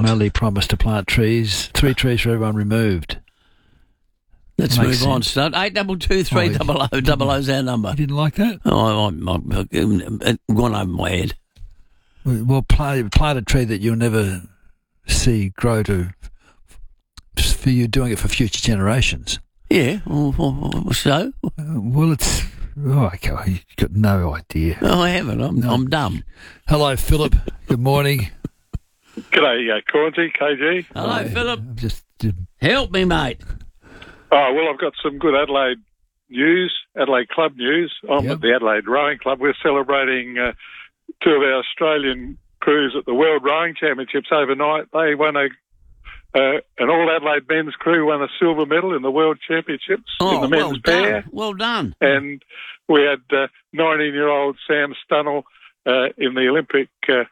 O'Malley promised to plant trees. 3 trees for everyone removed. Let's Makes move on, sense. Stud. 822 is our number. You didn't like that? Oh, it gone over my head. Well, plant a tree that you'll never see grow to, just for you doing it for future generations. Yeah, so? Well, it's... Oh, okay, you've got no idea. No, I haven't. I'm dumb. Hello, Philip. Good morning. G'day, Cornsey, KG. Hello, Philip. Just Help me, mate. Oh, well, I've got some good Adelaide news, Adelaide Club news. I'm at the Adelaide Rowing Club. We're celebrating 2 of our Australian crews at the World Rowing Championships overnight. They won an all-Adelaide men's crew won a silver medal in the World Championships in the men's pair. Well done. And we had 19-year-old Sam Stunnell in the Olympic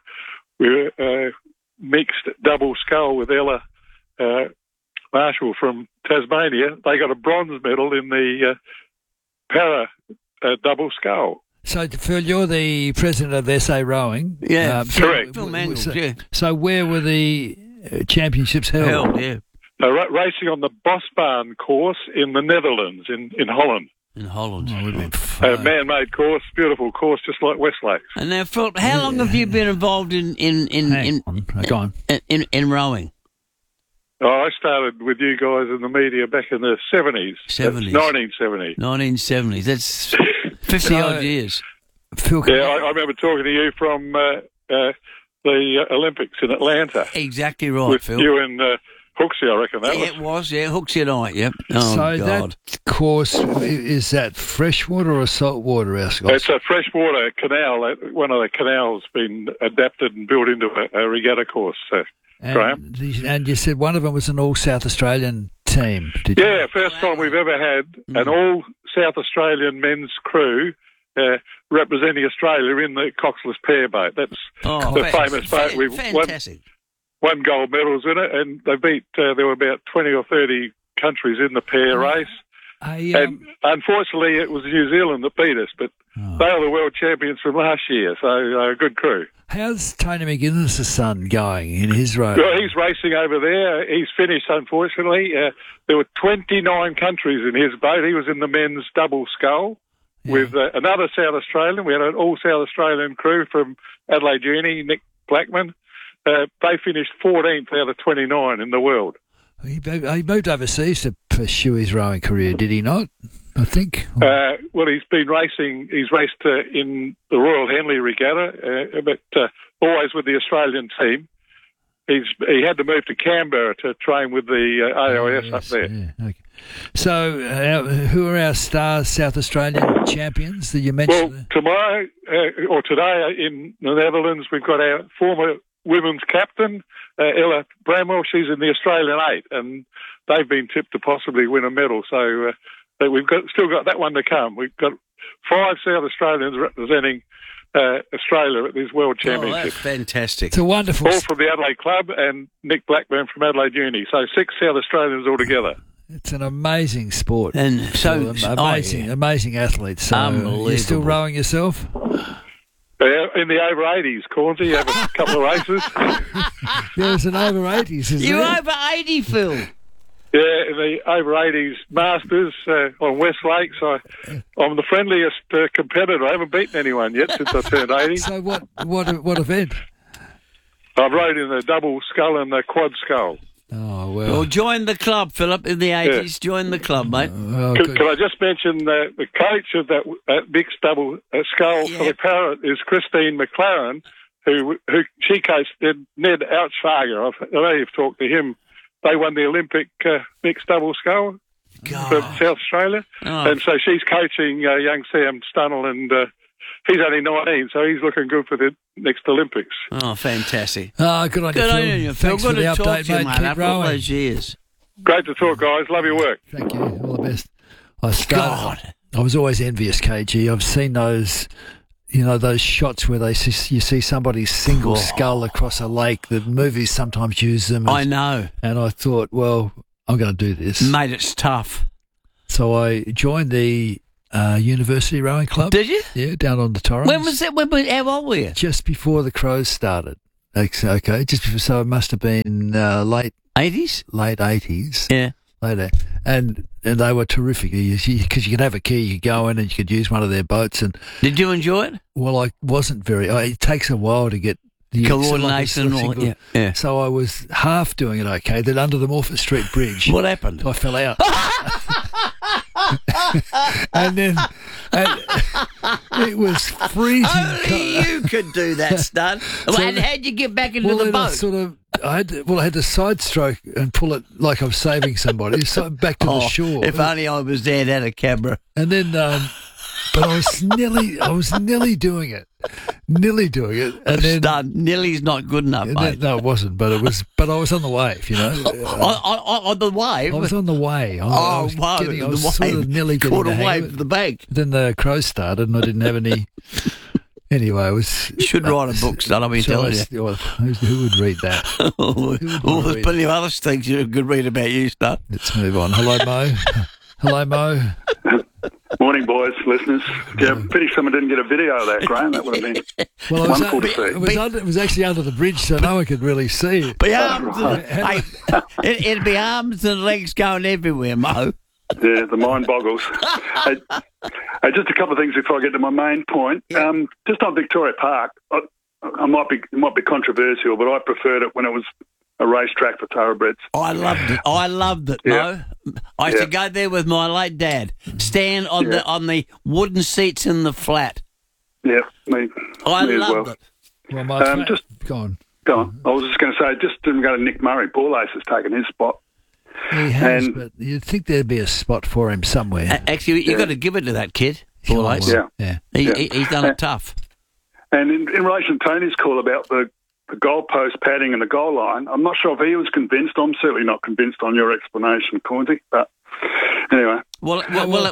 mixed double scull with Ella Marshall from Tasmania. They got a bronze medal in the para double scull. So, Phil, you're the president of SA Rowing. Yeah, correct. Phil Mangles, yeah. So where were the championships held? Yeah. Racing on the Bosbaan course in the Netherlands, in Holland. In Holland. Oh, it would have been fun. Man-made course, beautiful course, just like Westlake. And now, Phil, how long have you been involved in rowing? Oh, I started with you guys in the media back in the 70s. 1970. 1970s. That's 50-odd years. Phil, I remember talking to you from the Olympics in Atlanta. Exactly right, with Phil. You and Hooksy, I reckon that was. It was, yeah. Hooksy and I, yep. Oh, so God. that course, is that freshwater or saltwater, Ascot? It's a freshwater canal. One of the canals been adapted and built into a regatta course, Graham. And you said one of them was an all-South Australian team, did you? Yeah, first time we've ever had an all-South Australian men's crew representing Australia in the Coxless pair boat. That's the famous boat. We've won gold medals in it, and they beat, there were about 20 or 30 countries in the pair race. And unfortunately, it was New Zealand that beat us, but they are the world champions from last year, so a good crew. How's Tony McGuinness' son going in his race? Well, he's racing over there. He's finished, unfortunately. There were 29 countries in his boat. He was in the men's double scull with another South Australian. We had an all-South Australian crew from Adelaide Uni, Nick Blackman. They finished 14th out of 29 in the world. He moved overseas to pursue his rowing career, did he not? I think. Well, he's been racing. He's raced in the Royal Henley Regatta, but always with the Australian team. He had to move to Canberra to train with the AIS up there. Yeah, okay. So, who are our stars, South Australian champions that you mentioned? Well, tomorrow or today in the Netherlands, we've got our former women's captain, Ella Bramwell. She's in the Australian 8, and they've been tipped to possibly win a medal. So we've still got that one to come. We've got 5 South Australians representing Australia at these World Championships. Oh, that's fantastic. It's a wonderful... All from the Adelaide Club and Nick Blackburn from Adelaide Uni. So 6 South Australians altogether. It's an amazing sport. And so... amazing athletes. So unbelievable. You still rowing yourself? In the over 80s, Cornsey, you have a couple of races. There's an over 80s, isn't You're there? over 80, Phil. Yeah, in the over 80s Masters on Westlake. So I'm the friendliest competitor. I haven't beaten anyone yet since I turned 80. So what event? I've rowed in the double scull and the quad scull. Oh, Well, join the club, Philip, in the 80s. Join the club, mate. Can I just mention the coach of that mixed double scull for the para is Christine McLaren, who she coached Ned Outsfager. I know you've talked to him. They won the Olympic mixed double scull for South Australia. Oh. And so she's coaching young Sam Stunnell, and he's only 19, so he's looking good for the next Olympics. Oh, fantastic. Good on you, Phil. Good on you, Phil. Thanks Good for the to talk update, to you, mate. mate, Keep after all rowing. those years. Great to talk, guys. Love your work. Thank you. All the best. I was always envious, KG. I've seen those... You know, those shots where you see somebody's single skull across a lake. The movies sometimes use them. I know. And I thought, well, I'm going to do this. Mate, it's tough. So I joined the University Rowing Club. Did you? Yeah, down on the Torrens. When was that? How old were you? Just before the Crows started. Okay, just before, so it must have been late 80s? Late 80s. Yeah. Later. And they were terrific because you could have a key, you go in and you could use one of their boats. And did you enjoy it? Well, I wasn't very. It takes a while to get the coordination and all. Yeah. So I was half doing it okay. Then under the Morford Street Bridge, what happened? I fell out. and it was freezing. Only you could do that stunt. And how'd you get back into the boat? I had to side stroke and pull it like I was saving somebody. So back to the shore. If only I was there and had a camera. And then, but I was nearly doing it. And then nearly's not good enough, mate. No, it wasn't. But I was on the wave, you know. On the wave? I was on the way. I was sort of nearly getting caught a wave to the bank. Then the crows started, and I didn't have any. Anyway, it was. You should write a book, son. I'll be telling you. Who would read that? There's plenty of other things you could read about you, son. Let's move on. Hello, Mo. Hello, Mo. Morning, boys, listeners. Yeah, pity someone didn't get a video of that, Graham. That would have been wonderful to see. It was actually under the bridge, so no one could really see it. It'd be arms and legs going everywhere, Mo. Yeah, the mind boggles. Just a couple of things before I get to my main point. Yeah. Just on Victoria Park, it might be controversial, but I preferred it when it was a racetrack for thoroughbreds. I loved it, yeah. Mo. I used to go there with my late dad. Stand on the wooden seats in the flat. Yeah, I loved it. Well, Mark, just go on. Go on. I was just going to say, just didn't go to Nick Murray. Ball Ace has taken his spot. He has, but you'd think there'd be a spot for him somewhere. Actually, you've got to give it to that kid, Ball Ace. Yeah. He's done it tough. And in relation to Tony's call about the goalpost padding and the goal line, I'm not sure if he was convinced. I'm certainly not convinced on your explanation, Cornsey. But anyway. We've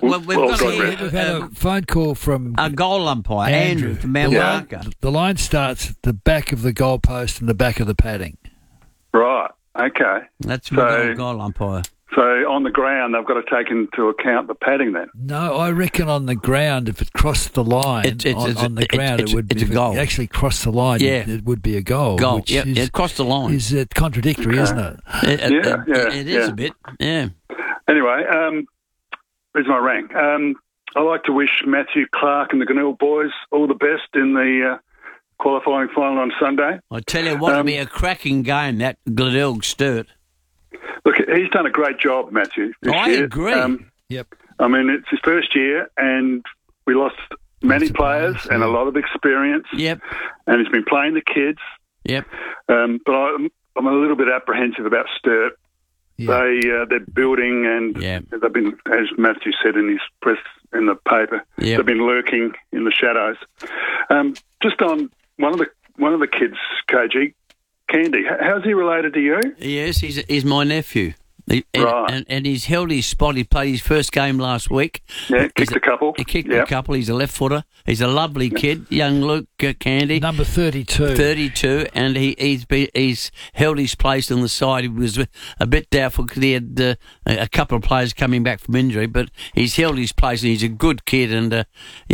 had a phone call from a goal umpire, Andrew from Mount Barker. The line starts at the back of the goalpost and the back of the padding. Right. Okay. That's the goal umpire. So on the ground, they've got to take into account the padding then? No, I reckon on the ground, if it crossed the line, on the ground, it would be a goal. If it actually crossed the line, it would be a goal. It crossed the line. Is it contradictory, isn't it? It is a bit, yeah. Anyway, here's my rank. I'd like to wish Matthew Clark and the Glenelg boys all the best in the qualifying final on Sunday. I tell you what, it'll be a cracking game, that Glenelg Sturt. Look, he's done a great job, Matthew. I agree. Yep. I mean, it's his first year, and we lost many players and a lot of experience. Yep. And he's been playing the kids. Yep. But I'm a little bit apprehensive about Sturt. Yep. They're building, and they've been, as Matthew said in his press in the paper, they've been lurking in the shadows. Just on one of the kids, KG. Candy, how's he related to you? Yes, he's my nephew. Right. And he's held his spot. He played his first game last week. Yeah, kicked a couple. He kicked a couple. He's a left footer. He's a lovely kid, young Luke Candy. Number 32. 32, and he's held his place on the side. He was a bit doubtful because he had a couple of players coming back from injury, but he's held his place, and he's a good kid. And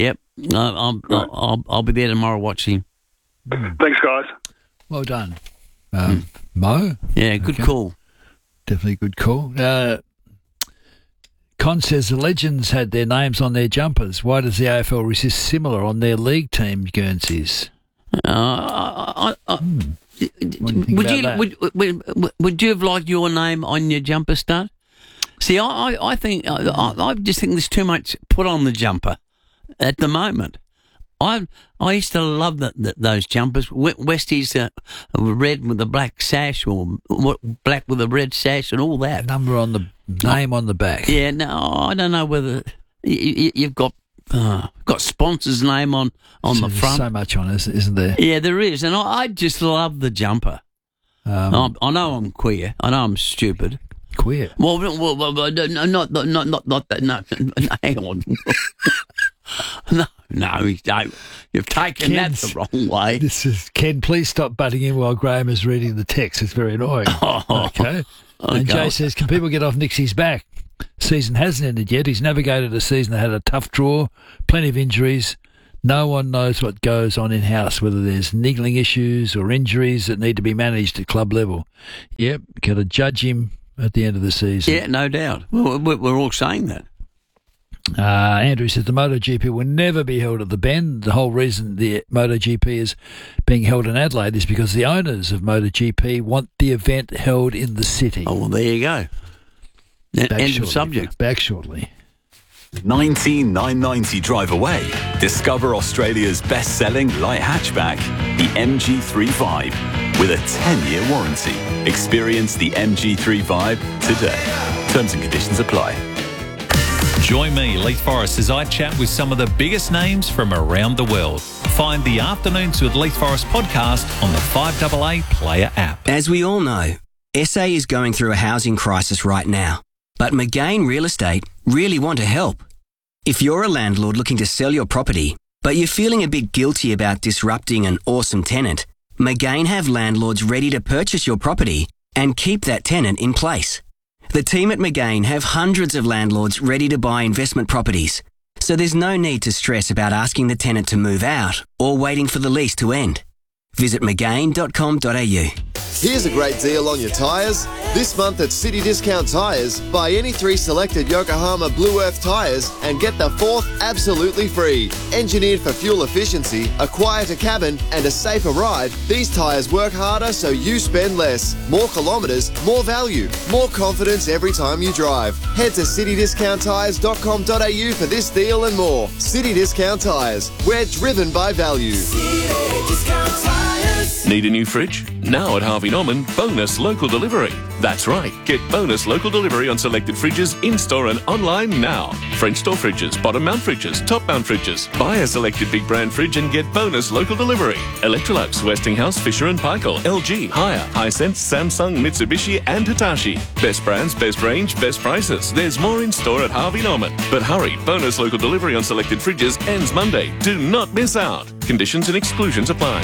I'll be there tomorrow watching him. Thanks, guys. Well done. Mo? Yeah, good call. Definitely good call. Con says the Legends had their names on their jumpers. Why does the AFL resist similar on their league team, Guernseys? Would you have liked your name on your jumper, Stud? See, I just think there's too much put on the jumper at the moment. I used to love those jumpers. Westies red with a black sash, or black with a red sash, and all that. Number on the name on the back. Yeah, no, I don't know whether you've got sponsors' name on the front. So much on it, isn't there? Yeah, there is, and I just love the jumper. I know I'm queer. I know I'm stupid. Queer. Well, not that. No, hang on. No, you've taken that the wrong way. This is Ken. Please stop butting in while Graham is reading the text. It's very annoying. Okay. And Jay says, "Can people get off Nixie's back? Season hasn't ended yet. He's navigated a season that had a tough draw, plenty of injuries, No one knows what goes on in-house, whether there's niggling issues or injuries that need to be managed at club level. Yep, got to judge him at the end of the season. Yeah, no doubt. Well, we're all saying that. Andrew says the MotoGP will never be held at the Bend. The whole reason the MotoGP is being held in Adelaide is because the owners of MotoGP want the event held in the city. Oh, well, there you go. End of subject. Back shortly. 19990 drive away. Discover Australia's best-selling light hatchback, the MG3 with a 10-year warranty. Experience the MG3 today. Terms and conditions apply. Join me, Leith Forrest, as I chat with some of the biggest names from around the world. Find the Afternoons with Leith Forrest podcast on the 5AA Player app. As we all know, SA is going through a housing crisis right now. But McGain Real Estate really want to help. If you're a landlord looking to sell your property, but you're feeling a bit guilty about disrupting an awesome tenant, McGain have landlords ready to purchase your property and keep that tenant in place. The team at McGain have hundreds of landlords ready to buy investment properties, so there's no need to stress about asking the tenant to move out or waiting for the lease to end. Visit McGain.com.au. Here's a great deal on your tyres. This month at City Discount Tyres, buy any 3 selected Yokohama Blue Earth tyres and get the 4th absolutely free. Engineered for fuel efficiency, a quieter cabin and a safer ride, these tyres work harder so you spend less. More kilometres, more value, more confidence every time you drive. Head to citydiscounttyres.com.au for this deal and more. City Discount Tyres, we're driven by value. City Discount Tyres. Need a new fridge? Now at Harvey Norman, bonus local delivery. That's right, get bonus local delivery on selected fridges in-store and online now. French door fridges, bottom mount fridges, top mount fridges. Buy a selected big brand fridge and get bonus local delivery. Electrolux, Westinghouse, Fisher & Paykel, LG, Haier, Hisense, Samsung, Mitsubishi and Hitachi. Best brands, best range, best prices. There's more in-store at Harvey Norman. But hurry, bonus local delivery on selected fridges ends Monday. Do not miss out. Conditions and exclusions apply.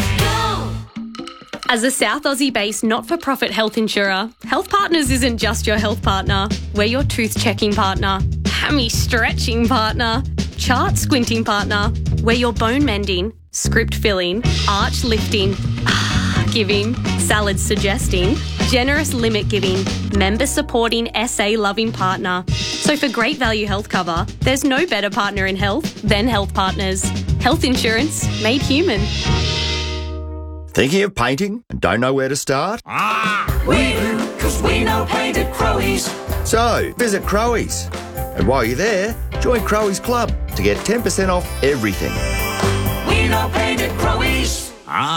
As a South Aussie-based not-for-profit health insurer, Health Partners isn't just your health partner. We're your tooth-checking partner, hammy-stretching partner, chart-squinting partner. We're your bone-mending, script-filling, arch-lifting, giving, salad-suggesting, generous limit-giving, member-supporting, SA-loving partner. So for great value health cover, there's no better partner in health than Health Partners. Health insurance made human. Thinking of painting and don't know where to start? We do, because we know paint at Crowe's. So, visit Crowe's. And while you're there, join Crowe's Club to get 10% off everything. We know paint at Crowe's.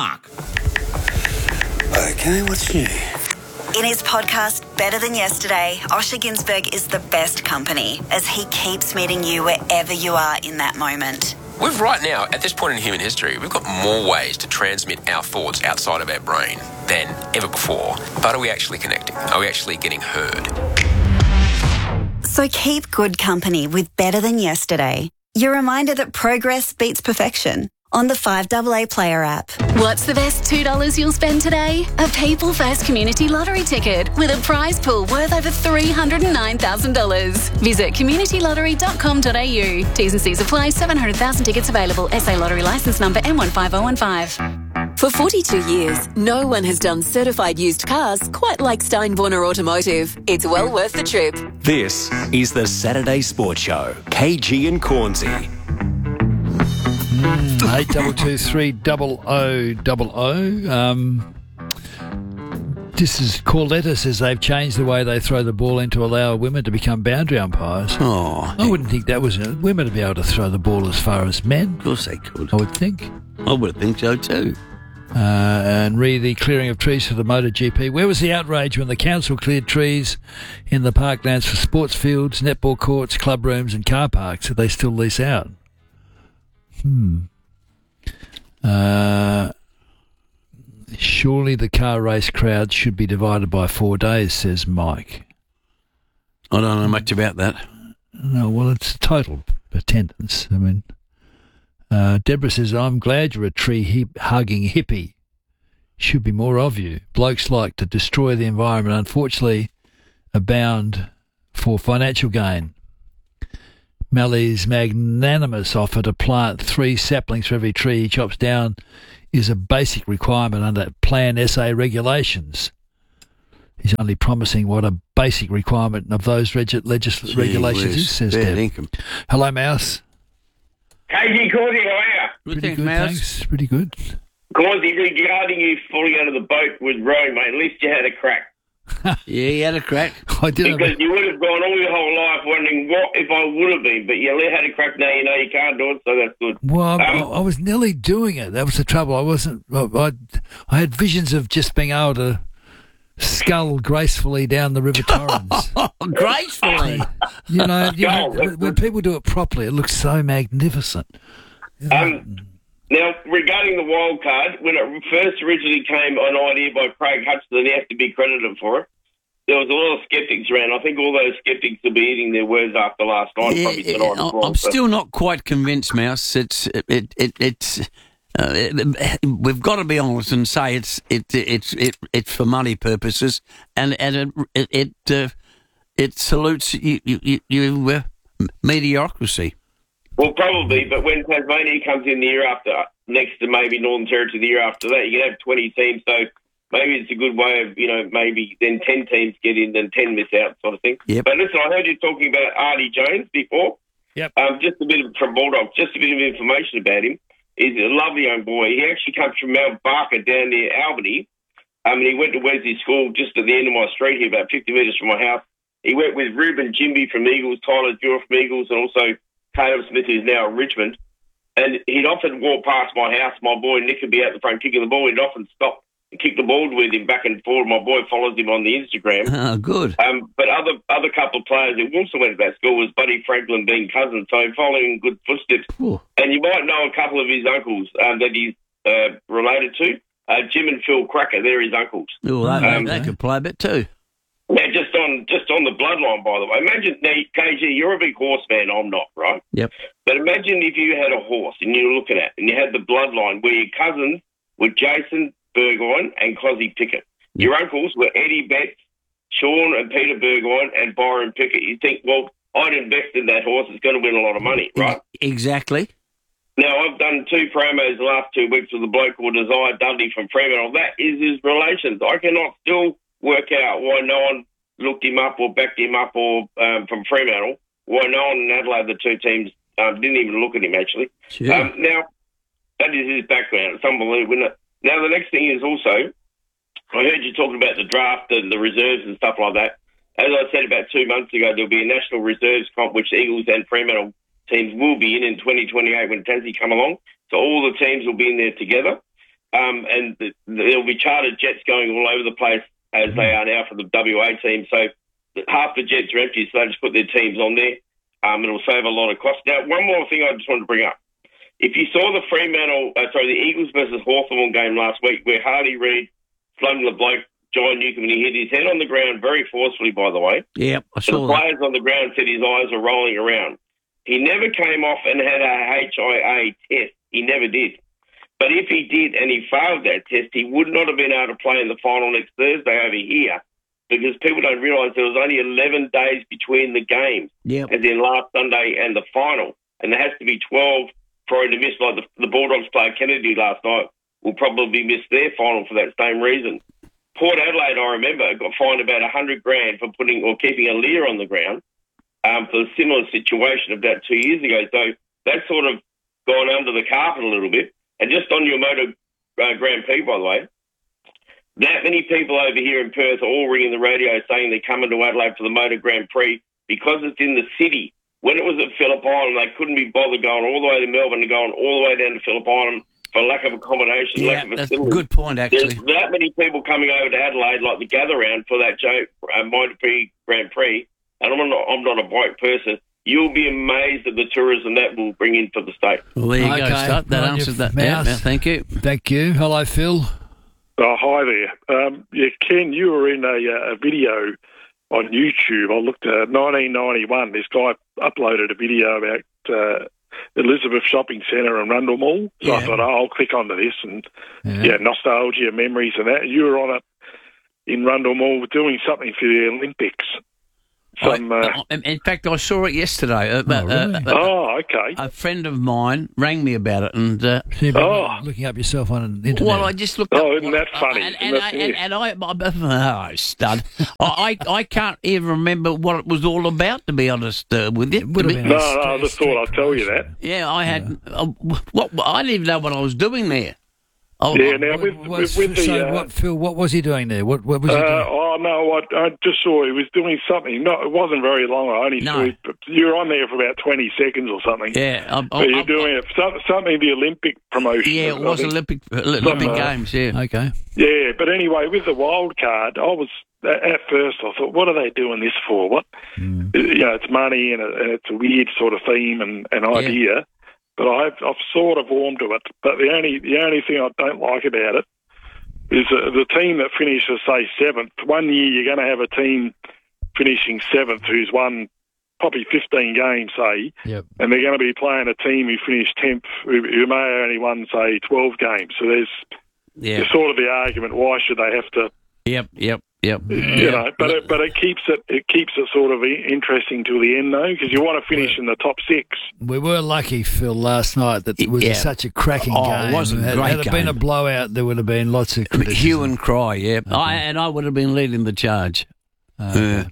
Okay, what's new? In his podcast, Better Than Yesterday, Osher Günsberg is the best company as he keeps meeting you wherever you are in that moment. We've right now, at this point in human history, we've got more ways to transmit our thoughts outside of our brain than ever before. But are we actually connecting? Are we actually getting heard? So keep good company with Better Than Yesterday. Your reminder that progress beats perfection. On the 5AA Player app. What's the best $2 you'll spend today? A People First Community Lottery ticket with a prize pool worth over $309,000. Visit communitylottery.com.au. T's and C's apply. 700,000 tickets available. SA Lottery licence number M15015. For 42 years, no one has done certified used cars quite like Steinborner Automotive. It's well worth the trip. This is the Saturday Sports Show. KG and Cornsey. 82230000. This is Corletta says they've changed the way they throw the ball in to allow women to become boundary umpires. Oh, I wouldn't think that was women to be able to throw the ball as far as men. Of course they could. I would think. I would think so too. And re the clearing of trees for the MotoGP. Where was the outrage when the council cleared trees in the parklands for sports fields, netball courts, club rooms and car parks that they still lease out? Surely the car race crowd should be divided by 4 days, says Mike. I don't know much about that. No, well, it's total attendance. I mean, Deborah says, I'm glad you're a tree-hugging hippie. Should be more of you. Blokes like to destroy the environment, unfortunately abound for financial gain. Mally's magnanimous offer to plant 3 saplings for every tree he chops down is a basic requirement under Plan SA regulations. He's only promising what a basic requirement of those regulations is, says Deb. Hello, Mouse. KG Causey, how are you? Pretty good, thanks. Pretty good. Causey, regarding you falling out of the boat with rowing, mate, at least you had a crack. Yeah, you had a crack. I did. Because you would have gone all your whole life wondering what if I would have been, but you had a crack. Now you know you can't do it, so that's good. Well, I was nearly doing it. That was the trouble. I wasn't. I had visions of just being able to scull gracefully down the River Torrens. Gracefully? You know, when people do it properly, it looks so magnificent. Now, regarding the wild card, when it first originally came an idea by Craig Hutchison, he has to be credited for it. There was a lot of sceptics around. I think all those sceptics will be eating their words after last night. Probably tonight as well. I'm still not quite convinced, Mouse. We've got to be honest and say it's for money purposes, and it salutes you mediocrity. Well, probably, but when Tasmania comes in the year after, next to maybe Northern Territory the year after that, you can have 20 teams, so maybe it's a good way of, maybe then 10 teams get in, then 10 miss out sort of thing. Yep. But listen, I heard you talking about Artie Jones before. Yep. Just a bit from Bulldogs, just a bit of information about him. He's a lovely young boy. He actually comes from Mount Barker down near Albany. And he went to Wesley School just at the end of my street here, about 50 metres from my house. He went with Ruben Jimby from Eagles, Tyler Dewar from Eagles, and also Caleb Smith, who's now at Richmond. And he'd often walk past my house. My boy Nick would be out the front kicking the ball. He'd often stop and kick the ball with him back and forward. My boy follows him on the Instagram. Oh, good. But other couple of players who also went to that school was Buddy Franklin being cousin, so following good footsteps. Ooh. And you might know a couple of his uncles that he's related to. Jim and Phil Cracker, they're his uncles. Oh, they could play a bit too. Now, just on the bloodline, by the way. Imagine, now, KG, you're a big horse fan. I'm not, right? Yep. But imagine if you had a horse and you were looking at it and you had the bloodline where your cousins were Jason Burgoyne and Cosy Pickett. Yep. Your uncles were Eddie Betts, Sean and Peter Burgoyne and Byron Pickett. You think, well, I'd invest in that horse. It's going to win a lot of money, right? Exactly. Now, I've done 2 promos the last 2 weeks with a bloke called Desire Dudley from Fremantle. That is his relations. I cannot still work out why no one looked him up or backed him up or from Fremantle, why no one in Adelaide, the 2 teams, didn't even look at him, actually. Sure. Now, that is his background. It's unbelievable, isn't it? Now, the next thing is also, I heard you talking about the draft and the reserves and stuff like that. As I said about 2 months ago, there'll be a national reserves comp, which Eagles and Fremantle teams will be in 2028 when Tassie come along. So all the teams will be in there together. And there'll be chartered jets going all over the place as they are now for the WA team. So half the jets are empty, so they just put their teams on there. It'll save a lot of cost. Now, one more thing I just wanted to bring up. If you saw the the Eagles versus Hawthorn game last week where Hardy Reid slugged the bloke, John Newcombe, and he hit his head on the ground very forcefully, by the way. Yep, I saw the players on the ground said his eyes were rolling around. He never came off and had a HIA test. He never did. But if he did and he failed that test, he would not have been able to play in the final next Thursday over here because people don't realise there was only 11 days between the games, as in last Sunday and the final. And there has to be 12 for him to miss, like the Bulldogs player Kennedy last night will probably miss their final for that same reason. Port Adelaide, I remember, got fined about $100,000 for putting or keeping a Lear on the ground for a similar situation about 2 years ago. So that's sort of gone under the carpet a little bit. And just on your Motor Grand Prix, by the way, that many people over here in Perth are all ringing the radio saying they're coming to Adelaide for the Motor Grand Prix because it's in the city. When it was at Phillip Island, they couldn't be bothered going all the way to Melbourne and going all the way down to Phillip Island for lack of accommodation, lack of facilities. That's a good point, actually. There's that many people coming over to Adelaide, like the gather round for that Motor Grand Prix, and I'm not a bike person. You'll be amazed at the tourism that will bring in for the state. Well, there you go, Stud. That answers that. Yeah, thank you. Thank you. Hello, Phil. Hi there. Ken, you were in a video on YouTube. I looked at 1991. This guy uploaded a video about Elizabeth Shopping Centre and Rundle Mall. So I thought, I'll click onto this and nostalgia, memories and that. You were on it in Rundle Mall doing something for the Olympics. In fact, I saw it yesterday. Really? Okay. A friend of mine rang me about it, and looking up yourself on the internet. well, I just looked. up, isn't that funny? Stud. I can't even remember what it was all about, to be honest with you. I just thought I'd tell you that. Yeah, I had. I didn't even know what I was doing there. Phil, what was he doing there? What was he doing? I just saw he was doing something. No, it wasn't very long. I only saw it. You were on there for about 20 seconds or something. Yeah. You're doing something the Olympic promotion. Yeah, it was Olympic Games, yeah. Okay. Yeah, but anyway, with the wild card, at first I thought, what are they doing this for? What? It's money and it's a weird sort of theme and idea. Yeah. But I've sort of warmed to it. But the only thing I don't like about it is the team that finishes, say, 7th. 1 year you're going to have a team finishing 7th who's won probably 15 games, say, and they're going to be playing a team who finished 10th who may have only won, say, 12 games. So there's sort of the argument, why should they have to... Yep. But it keeps it sort of interesting till the end, though, because you want to finish in the top 6. We were lucky, Phil, last night that it was such a cracking game. It was a great game. Had it been a blowout, there would have been lots of criticism. Hue and cry, yeah. Okay. I would have been leading the charge. Good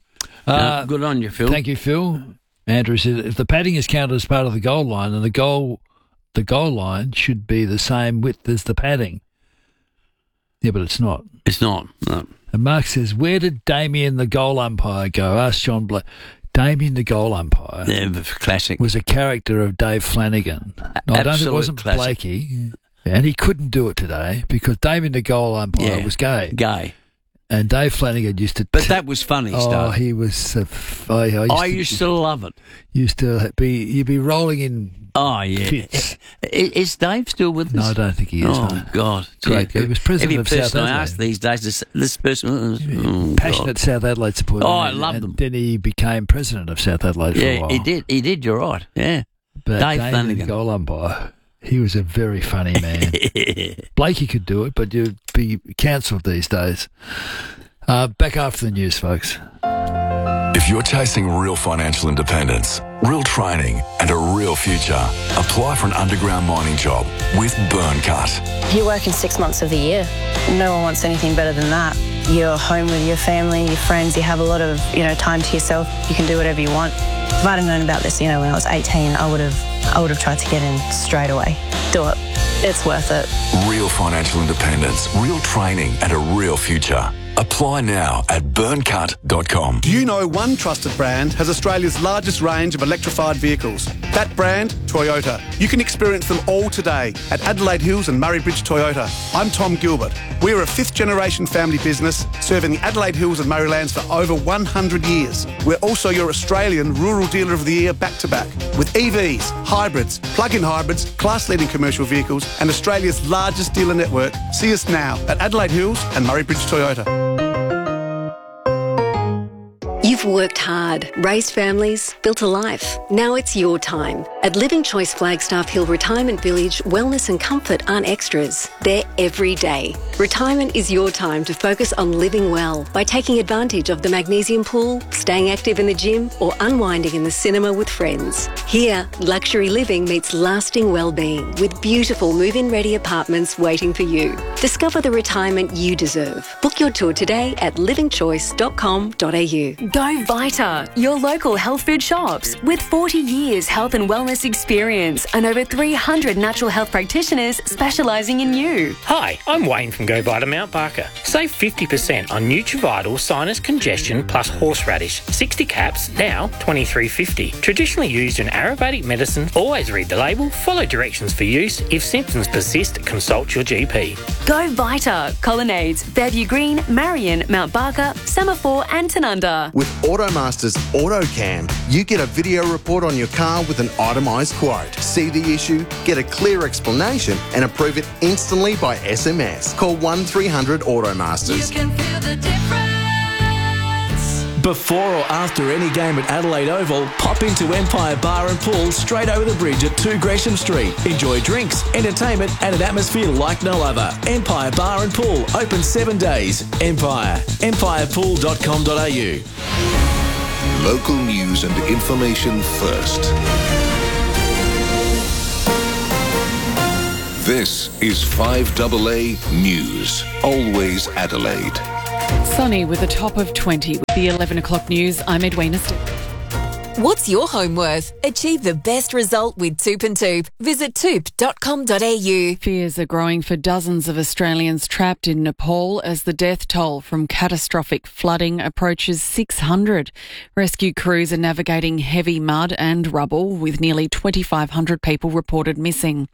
on you, Phil. Thank you, Phil. Andrew said, if the padding is counted as part of the goal line, then the goal line should be the same width as the padding. Yeah, but it's not. It's not, no. And Mark says, where did Damien the goal umpire go? Ask John Blake. Damien the goal umpire classic. Was a character of Dave Flanagan. No, I don't think it wasn't classic. Blakey. And he couldn't do it today because Damien the goal umpire was gay. And Dave Flanagan used to... But that was funny stuff. He was... I used to love it. You'd be rolling in... Oh, yeah. Fits. Is Dave still with us? No, I don't think he is. Oh, no. God. Great. He was president of South Adelaide. I ask these days, this person... passionate South Adelaide supporter. Oh, I love them. Then he became president of South Adelaide for a while. He did, you're right. Yeah. But Dave Flanagan, goal umpire, he was a very funny man. Blakey could do it, but you'd be cancelled these days. Back after the news, folks. If you're chasing real financial independence, real training and a real future, apply for an underground mining job with Burncut. You work in 6 months of the year. No one wants anything better than that. You're home with your family, your friends, you have a lot of, time to yourself. You can do whatever you want. If I'd have known about this, when I was 18, I would have tried to get in straight away. Do it. It's worth it. Real financial independence, real training and a real future. Apply now at burncut.com. Do you know one trusted brand has Australia's largest range of electrified vehicles? That brand, Toyota. You can experience them all today at Adelaide Hills and Murray Bridge Toyota. I'm Tom Gilbert. We're a 5th generation family business serving the Adelaide Hills and Murraylands for over 100 years. We're also your Australian Rural Dealer of the Year back-to-back with EVs, hybrids, plug-in hybrids, class-leading commercial vehicles and Australia's largest dealer network. See us now at Adelaide Hills and Murray Bridge Toyota. You've worked hard, raised families, built a life. Now it's your time. At Living Choice Flagstaff Hill Retirement Village, wellness and comfort aren't extras. They're every day. Retirement is your time to focus on living well by taking advantage of the magnesium pool, staying active in the gym, or unwinding in the cinema with friends. Here, luxury living meets lasting well-being with beautiful move-in ready apartments waiting for you. Discover the retirement you deserve. Book your tour today at livingchoice.com.au. Go Vita, your local health food shops. With 40 years health and wellness experience and over 300 natural health practitioners specialising in you. Hi, I'm Wayne from Go Vita Mount Barker. Save 50% on Nutrivital Sinus Congestion plus Horseradish. 60 caps, now $23.50. Traditionally used in Ayurvedic medicine. Always read the label, follow directions for use. If symptoms persist, consult your GP. Go Vita, Colonnades, Fairview Green, Marion, Mount Barker, Semaphore and Tanunda. With Automasters AutoCam, you get a video report on your car with an itemised quote. See the issue, get a clear explanation and approve it instantly by SMS. Call 1300 Automasters. You can feel the difference. Before or after any game at Adelaide Oval, pop into Empire Bar and Pool straight over the bridge at 2 Gresham Street. Enjoy drinks, entertainment and an atmosphere like no other. Empire Bar and Pool, open 7 days. Empire, empirepool.com.au. Local news and information first. This is 5AA News. Always Adelaide. Sunny with a top of 20 with the 11 o'clock news. I'm Edwina Stick. What's your home worth? Achieve the best result with Toop and Toop. Visit toop.com.au. Fears are growing for dozens of Australians trapped in Nepal as the death toll from catastrophic flooding approaches 600. Rescue crews are navigating heavy mud and rubble, with nearly 2,500 people reported missing.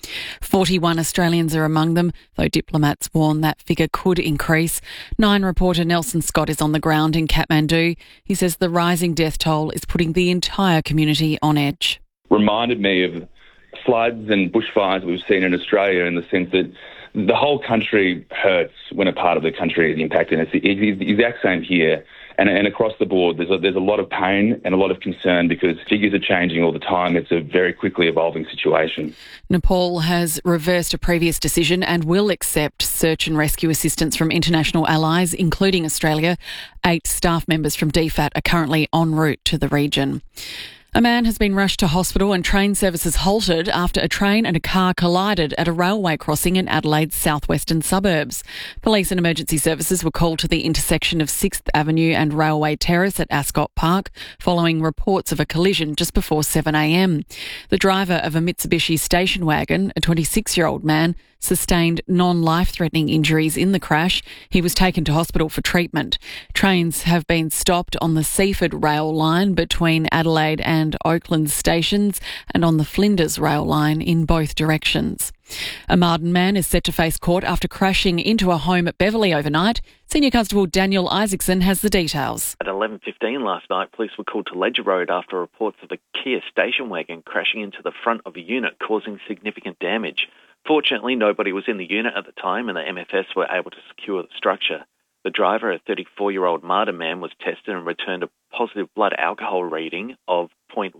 41 Australians are among them, though diplomats warn that figure could increase. Nine reporter Nelson Scott is on the ground in Kathmandu. He says the rising death toll is putting the entire community on edge. Reminded me of floods and bushfires we've seen in Australia, in the sense that the whole country hurts when a part of the country is impacted. It's the exact same here. And across the board, there's a lot of pain and a lot of concern because figures are changing all the time. It's a very quickly evolving situation. Nepal has reversed a previous decision and will accept search and rescue assistance from international allies, including Australia. 8 staff members from DFAT are currently en route to the region. A man has been rushed to hospital and train services halted after a train and a car collided at a railway crossing in Adelaide's southwestern suburbs. Police and emergency services were called to the intersection of 6th Avenue and Railway Terrace at Ascot Park following reports of a collision just before 7 a.m. The driver of a Mitsubishi station wagon, a 26-year-old man, sustained non-life-threatening injuries in the crash. He was taken to hospital for treatment. Trains have been stopped on the Seaford rail line between Adelaide and Oakland stations and on the Flinders rail line in both directions. A Marden man is set to face court after crashing into a home at Beverley overnight. Senior Constable Daniel Isaacson has the details. At 11:15 last night, police were called to Ledger Road after reports of a Kia station wagon crashing into the front of a unit, causing significant damage. Fortunately, nobody was in the unit at the time and the MFS were able to secure the structure. The driver, a 34-year-old Marden man, was tested and returned a positive blood alcohol reading of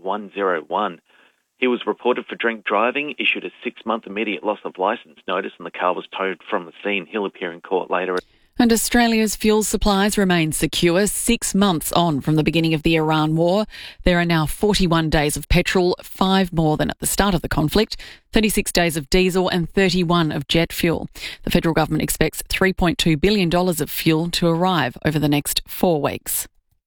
0.101. He was reported for drink driving, issued a 6-month immediate loss of licence notice, and the car was towed from the scene. He'll appear in court later. And Australia's fuel supplies remain secure 6 months on from the beginning of the Iran war. There are now 41 days of petrol, 5 more than at the start of the conflict, 36 days of diesel and 31 of jet fuel. The federal government expects $3.2 billion of fuel to arrive over the next 4 weeks.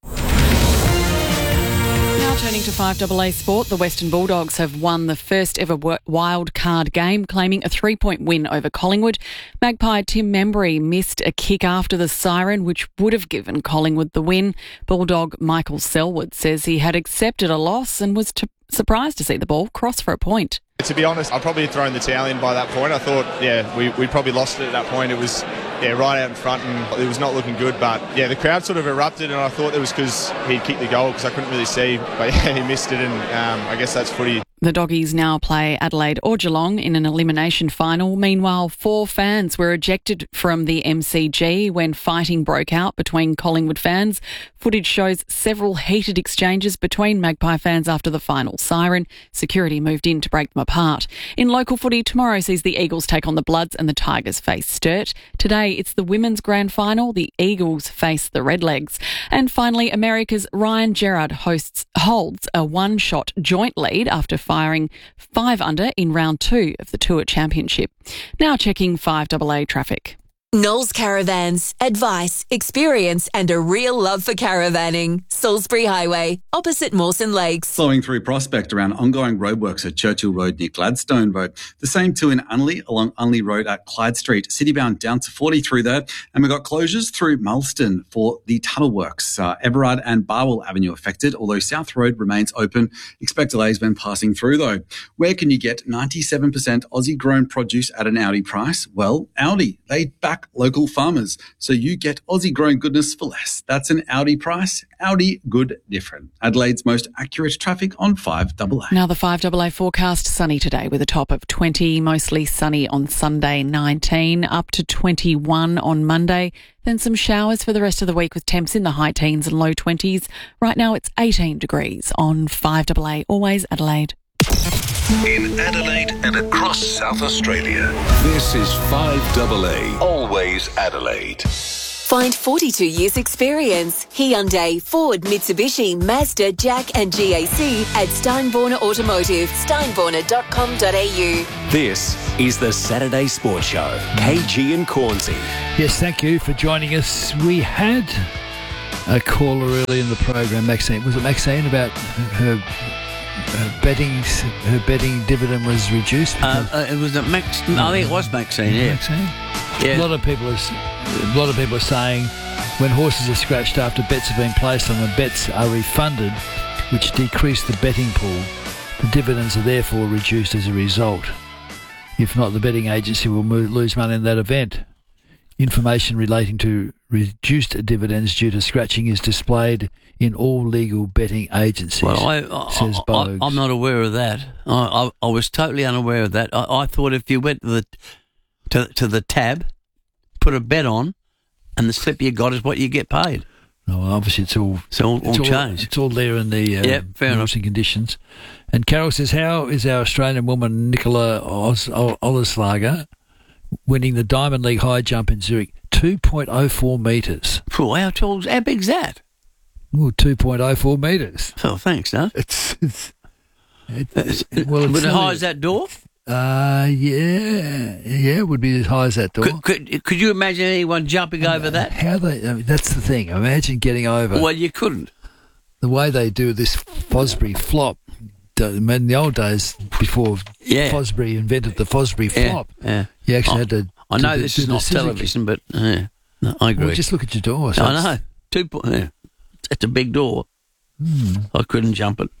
Now turning to 5AA Sport, the Western Bulldogs have won the first ever wild card game, claiming a 3-point win over Collingwood. Magpie Tim Membry missed a kick after the siren, which would have given Collingwood the win. Bulldog Michael Selwood says he had accepted a loss and was surprised to see the ball cross for a point. To be honest, I probably had thrown the towel in by that point. I thought, we'd probably lost it at that point. It was, right out in front and it was not looking good. But, the crowd sort of erupted and I thought it was because he'd kicked the goal because I couldn't really see. But, he missed it and I guess that's footy. The Doggies now play Adelaide or Geelong in an elimination final. Meanwhile, 4 fans were ejected from the MCG when fighting broke out between Collingwood fans. Footage shows several heated exchanges between Magpie fans after the final siren. Security moved in to break them apart. In local footy, tomorrow sees the Eagles take on the Bloods and the Tigers face Sturt. Today, it's the women's grand final. The Eagles face the Redlegs. And finally, America's Ryan Gerard holds a one-shot joint lead after firing 5 under in round 2 of the Tour Championship. Now checking 5AA traffic. Knowles Caravans. Advice, experience and a real love for caravanning. Salisbury Highway, opposite Mawson Lakes. Flowing through Prospect around ongoing roadworks at Churchill Road near Gladstone Road. The same too in Unley along Unley Road at Clyde Street. Citybound down to 40 through there. And we've got closures through Mulston for the tunnel works. Everard and Barwell Avenue affected, although South Road remains open. Expect delays when passing through though. Where can you get 97% Aussie grown produce at an Aldi price? Well, Aldi, they back local farmers, so you get Aussie grown goodness for less. That's an Aldi price. Aldi, good, different. Adelaide's most accurate traffic on 5AA. Now the 5AA forecast, sunny today with a top of 20, mostly sunny on Sunday 19, up to 21 on Monday. Then some showers for the rest of the week with temps in the high teens and low 20s. Right now it's 18 degrees on 5AA, always Adelaide. In Adelaide and across South Australia, this is 5AA, always Adelaide. Find 42 years experience. Hyundai, Ford, Mitsubishi, Mazda, Jack and GAC at Steinborner Automotive, steinborner.com.au. This is the Saturday Sports Show. KG and Cornsey. Yes, thank you for joining us. We had a caller early in the program, Maxine. Was it Maxine about her betting dividend was reduced? It was Max. I think it was Maxine. Yeah. Maxine? Yeah. A lot of people are saying when horses are scratched after bets have been placed on them, bets are refunded, which decrease the betting pool. The dividends are therefore reduced as a result. If not, the betting agency will lose money in that event. Information relating to reduced dividends due to scratching is displayed in all legal betting agencies. Well, says Bogues. I'm not aware of that. I was totally unaware of that. I thought if you went to the tab, put a bet on, and the slip you got is what you get paid. No, obviously it's all changed. It's all there in the rules and conditions. And Carol says, how is our Australian woman Nicola Olleslager winning the Diamond League high jump in Zurich? 2.04 metres. How big's that? Well, 2.04 metres. Oh, thanks, no? It's as high as that door? Yeah, it would be as high as that door. Could you imagine anyone jumping over that? That's the thing. Imagine getting over. Well, you couldn't. The way they do this Fosbury flop. In the old days, before Fosbury invented the Fosbury flop, you actually had to. I know this is not television, but no, I agree. Well, just look at your door. So I know. It's a big door. I couldn't jump it.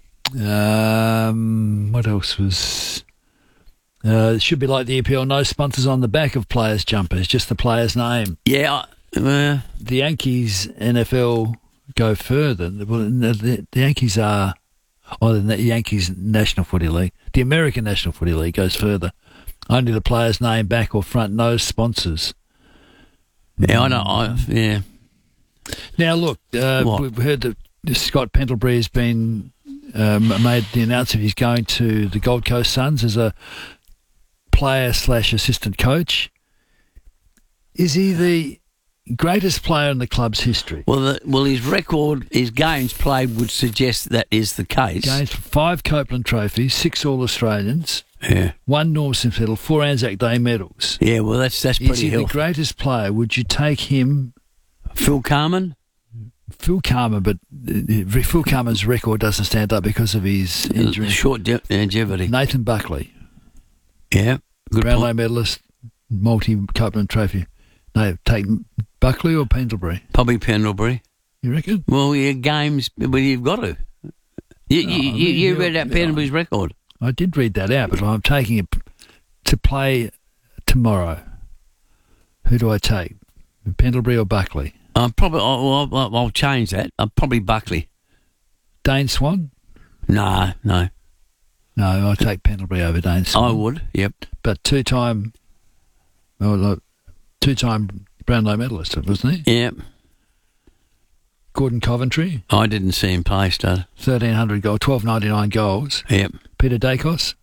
What else was? It should be like the EPL, no sponsors on the back of players' jumpers, just the player's name. Yeah. The Yankees NFL go further. The Yankees are, the Yankees National Footy League. The American National Footy League goes further. Only the player's name, back or front, no sponsors. Yeah, I know. Yeah. Now, look, we've heard that Scott Pendlebury has been made the announcement he's going to the Gold Coast Suns as a player/assistant coach. Is he the greatest player in the club's history? Well, his record, his games played would suggest that is the case. Games, 5 Copeland trophies, 6 All-Australians, 1 Norm Smith medal, 4 Anzac Day medals. Yeah, well, that's pretty Is he healthy. the greatest player? Would you take him? Phil Carman? Phil Carman, but Phil Carman's record doesn't stand up because of his injury. Short longevity. Nathan Buckley. Yeah. Good Brownlow medalist, multi-Copeland trophy. No, take Buckley or Pendlebury? Probably Pendlebury. You reckon? Well, your games, well, you've got to. You read out Pendlebury's record. I did read that out, but I'm taking it to play tomorrow. Who do I take? Pendlebury or Buckley? I'll change that. Probably Buckley. Dane Swan? No. No, I'd take Pendlebury over Dane Swan. I would, yep. But two-time Brownlow medalist, wasn't he? Yep. Gordon Coventry? I didn't see him play, Stud. 1,300 goals, 1,299 goals. Yep. Peter Dacos?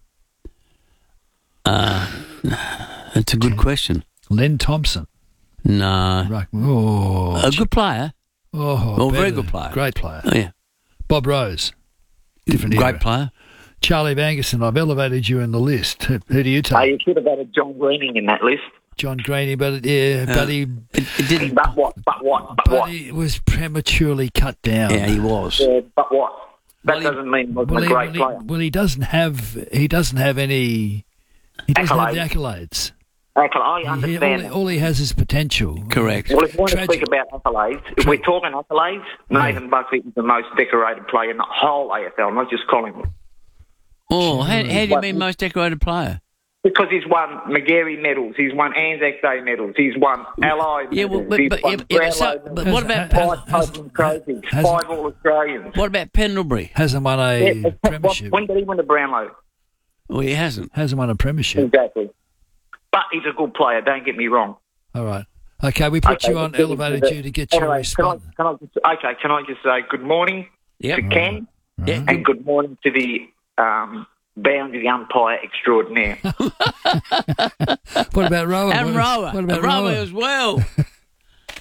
That's a good question. Len Thompson? No. A good player. Very good player. Great player. Oh, yeah. Bob Rose? Different Great player. Charlie Bangerson, I've elevated you in the list. Who do you take? You should have added John Greening in that list. John Greening, but he didn't. But what? He was prematurely cut down. Yeah, he was. Yeah, but what? That doesn't mean he wasn't a great player. Well, he doesn't have any. He doesn't have the accolades. I understand. All he has is potential. Correct. Well, if you want to speak about accolades, if we're talking accolades, Nathan Buckley is the most decorated player in the whole AFL, not just Collingwood. Oh, how do you mean most decorated player? Because he's won McGarry medals, he's won Anzac Day medals, he's won Allied medals, but what about 5 Copeland trophies, 5 All-Australians. What about Pendlebury? Hasn't won a premiership. When did he win the Brownlow? Well, he hasn't. Hasn't won a premiership. Exactly. But he's a good player, don't get me wrong. All right. Okay, we put you on elevated you to get your response. Can I just say good morning to Ken and good morning to the boundary umpire extraordinaire. What about Rowan? And Rowan. What about Rowan as well.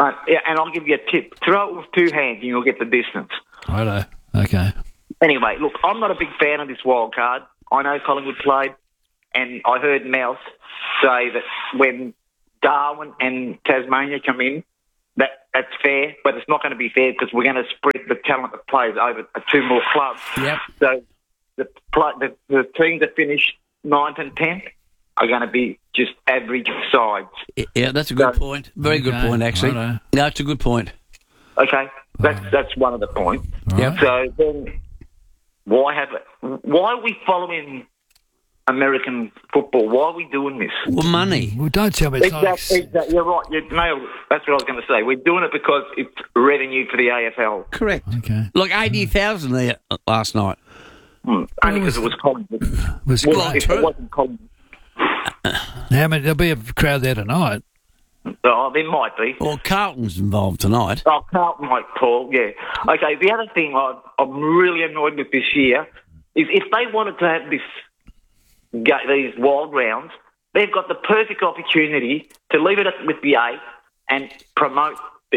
Yeah, and I'll give you a tip. Throw it with two hands and you'll get the distance. Righto. Okay. Anyway, look, I'm not a big fan of this wild card. I know Collingwood played, and I heard Mouse say that when Darwin and Tasmania come in, that's fair, but it's not going to be fair because we're going to spread the talent of players over two more clubs. Yep. So the teams that finish 9th and 10th are going to be just average sides. Yeah, that's a good point. Very good point, actually. No, it's a good point. Okay, that's one of the points. Yep. So then, why are we following American football? Why are we doing this? Well, money. Well, don't tell me. Exactly. You're right. That's what I was going to say. We're doing it because it's revenue for the AFL. Correct. Okay. Like 80,000 there last night. Only because it was Collingwood. It was if it wasn't Collingwood. How many? There'll be a crowd there tonight. Oh, there might be. Well, Carlton's involved tonight. Oh, Carlton might, Paul, yeah. Okay, the other thing I'm really annoyed with this year is if they wanted to have these wild rounds, they've got the perfect opportunity to leave it with the A and promote the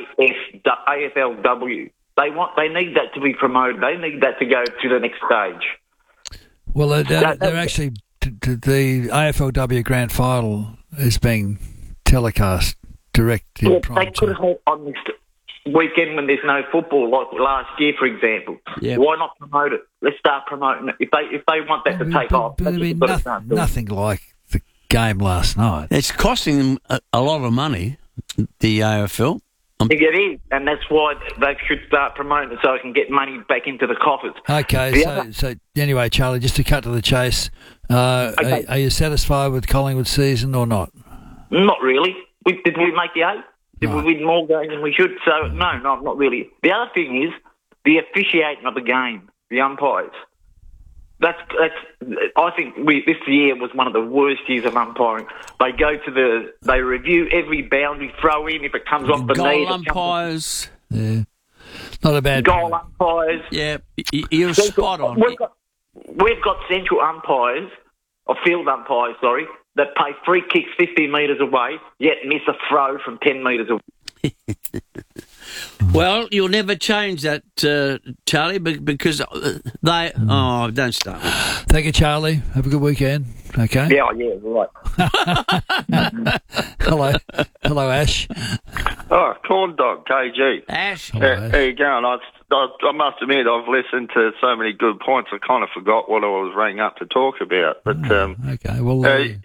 AFLW. They need that to be promoted. They need that to go to the next stage. Well, they're actually the AFLW Grand Final is being telecast direct in prime they could have had on this weekend when there's no football, like last year, for example. Yep. Why not promote it? Let's start promoting it. If they want that to take off, But nothing like the game last night. It's costing them a lot of money, the AFL. I think it is, and that's why they should start promoting it so it can get money back into the coffers. Okay, so anyway, Charlie, just to cut to the chase, are you satisfied with Collingwood's season or not? Not really. Did we make the 8? Did we win more games than we should? So, no, not really. The other thing is the officiating of the game, the umpires. I think this year was one of the worst years of umpiring. They review every boundary throw in if it comes off the knee. Goal umpires. Yeah. Not a bad goal umpires. Yeah, you're spot on. We've got central umpires, or field umpires, sorry, that play free kicks 50 metres away, yet miss a throw from 10 metres away. Well, you'll never change that, Charlie, because they... Oh, don't start. Thank you, Charlie. Have a good weekend. Okay? Yeah, right. Hello, Ash. Oh, Corn Dog, KG. Ash. How you going? I must admit, I've listened to so many good points, I kind of forgot what I was rang up to talk about. But okay, well...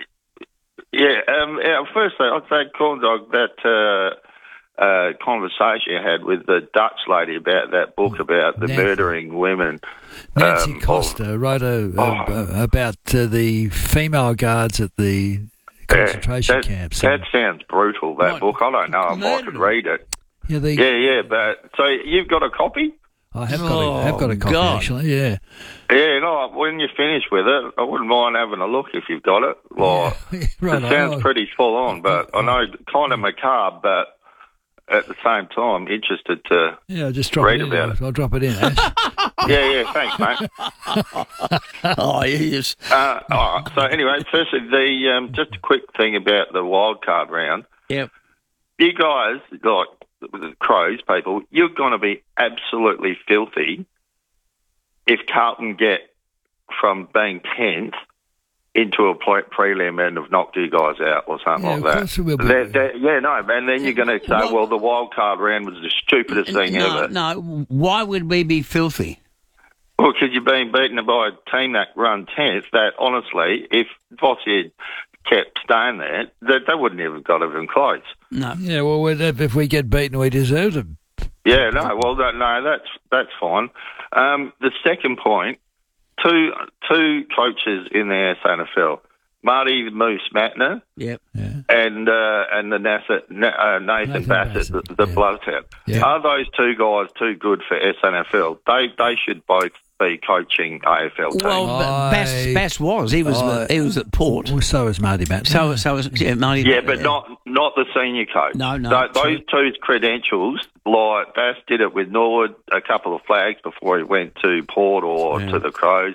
firstly, I'd say, Corn Dog, that... conversation you had with the Dutch lady about that book about the murdering women. Nancy Costa wrote about the female guards at the concentration camps. That sounds brutal, that book. I don't know if I could read it. Yeah, but so you've got a copy? I have got a copy, actually, yeah. Yeah, no, when you finish with it, I wouldn't mind having a look if you've got it. Like, right, it sounds pretty full on, but I know kind of macabre, but at the same time, interested to read about it. I'll drop it in, Ash. yeah, thanks, mate. Oh, yes. All right. So anyway, firstly, just a quick thing about the wild card round. Yep. You guys, like the Crows people, you're going to be absolutely filthy if Carlton get from being 10th into a prelim and have knocked you guys out or something like that. And then you're going to say, well, the wild card round was the stupidest thing ever. No, why would we be filthy? Well, because you're being beaten by a team that run 10th, that honestly, if Vossi had kept staying there, they wouldn't have got even close. No. Yeah, well, if we get beaten, we deserve them. Yeah, that's fine. The second point, two coaches in the SANFL, Marty Moose Matner, and the Nathan Bassett, the Bloodhound. Yep. Are those two guys too good for SANFL? They should both be coaching AFL teams. Well, Bass was. He was at Port. Well, so was Marty Matner. So was Marty. Yeah, but not the senior coach. No. Those two's credentials, like Bass did it with Norwood, a couple of flags before he went to Port or to the Crows.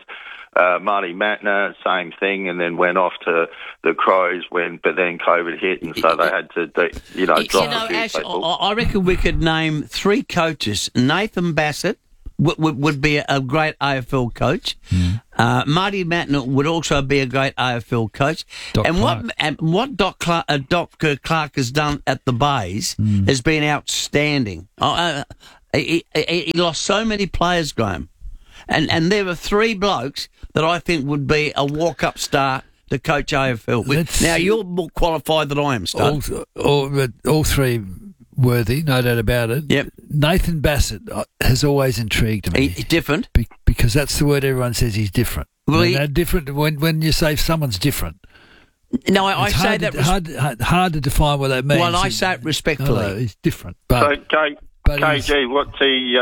Marty Matner, same thing, and then went off to the Crows but then COVID hit, and so they had to, drop a few Ash, people. I reckon we could name 3 coaches. Nathan Bassett would be a great AFL coach. Marty Matner would also be a great AFL coach. What Doc Clark has done at the Bays has been outstanding. He lost so many players, Graham. And there were 3 blokes that I think would be a walk-up star to coach AFL. Now, you're more qualified than I am, Stud. All 3 worthy, no doubt about it. Yep. Nathan Bassett has always intrigued me. He's different. Because that's the word everyone says, he's different. Well, different when you say someone's different. No, I say that... hard to define what that means. Well, I say it respectfully. No, he's different. So, KG, what's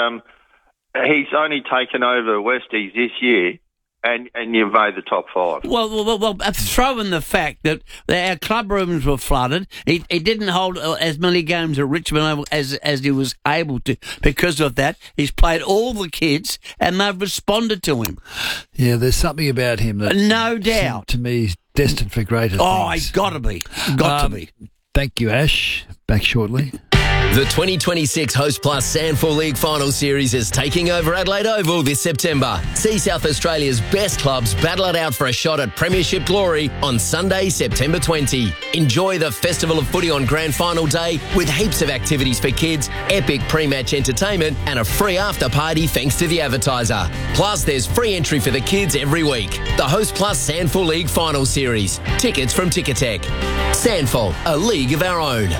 he's only taken over Westies this year, and you've made the top 5. Well, throw in the fact that our club rooms were flooded. He didn't hold as many games at Richmond as he was able to. Because of that, he's played all the kids, and they've responded to him. Yeah, there's something about him that... No doubt. To me, he's destined for greater things. Oh, he's got to be. Got to be. Thank you, Ash. Back shortly. The 2026 Host Plus Sandford League Final Series is taking over Adelaide Oval this September. See South Australia's best clubs battle it out for a shot at premiership glory on Sunday, September 20. Enjoy the Festival of Footy on Grand Final Day with heaps of activities for kids, epic pre-match entertainment and a free after party thanks to the advertiser. Plus, there's free entry for the kids every week. The Host Plus Sandford League Final Series. Tickets from Ticketek. Sandford, a league of our own.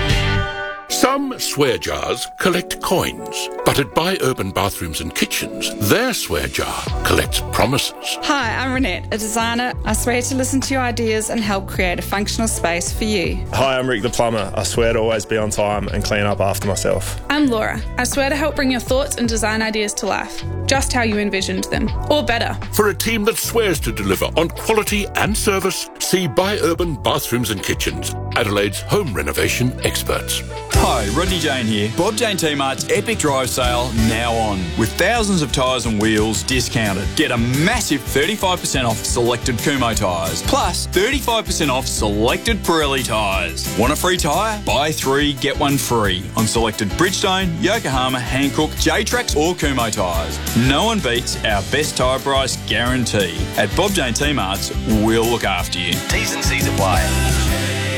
Some swear jars collect coins, but at Buy Urban Bathrooms and Kitchens, their swear jar collects promises. Hi, I'm Renette, a designer. I swear to listen to your ideas and help create a functional space for you. Hi, I'm Rick the plumber. I swear to always be on time and clean up after myself. I'm Laura. I swear to help bring your thoughts and design ideas to life, just how you envisioned them, or better. For a team that swears to deliver on quality and service, see Buy Urban Bathrooms and Kitchens, Adelaide's home renovation experts. Hi, Rodney Jane here. Bob Jane T-Mart's Epic Drive Sale now on, with thousands of tyres and wheels discounted. Get a massive 35% off selected Kumho tyres, plus 35% off selected Pirelli tyres. Want a free tyre? Buy 3, get 1 free on selected Bridgestone, Yokohama, Hankook, J-Trax or Kumho tyres. No one beats our best tyre price guarantee. At Bob Jane T-Mart's, we'll look after you. T's and C's apply.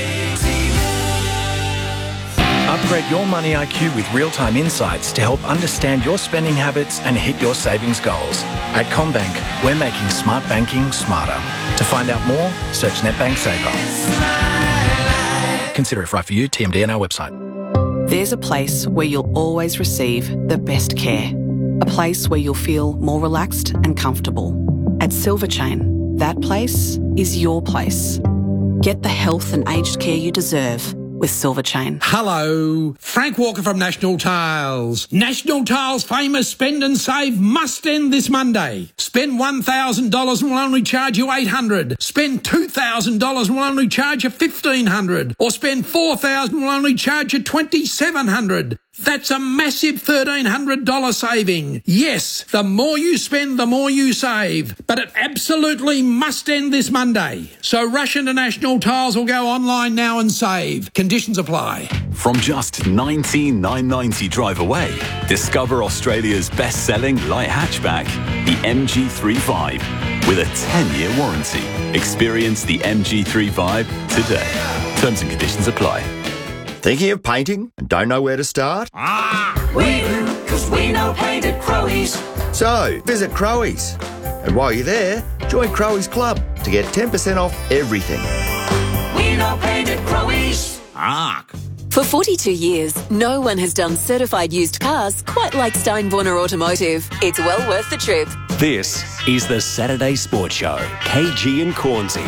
Upgrade your money IQ with real-time insights to help understand your spending habits and hit your savings goals. At CommBank, we're making smart banking smarter. To find out more, search NetBank Saver. Consider if right for you. TMD on our website. There's a place where you'll always receive the best care. A place where you'll feel more relaxed and comfortable. At Silver Chain, that place is your place. Get the health and aged care you deserve with Silver Chain. Hello, Frank Walker from National Tiles. National Tiles' famous spend and save must end this Monday. Spend $1,000 and we'll only charge you $800. Spend $2,000 and we'll only charge you $1,500. Or spend $4,000 and we'll only charge you $2,700. That's a massive $1,300 saving. Yes, the more you spend, the more you save. But it absolutely must end this Monday. So rush into National Tiles or go online now and save. Conditions apply. From just $19,990 drive away, discover Australia's best-selling light hatchback, the MG3 with a 10-year warranty. Experience the MG3 today. Terms and conditions apply. Thinking of painting and don't know where to start? We do, because we know paint at Crowies. So, visit Crowies. And while you're there, join Crowies Club to get 10% off everything. We know paint at Crowies. For 42 years, no one has done certified used cars quite like Steinborner Automotive. It's well worth the trip. This is the Saturday Sports Show. KG and Cornsey.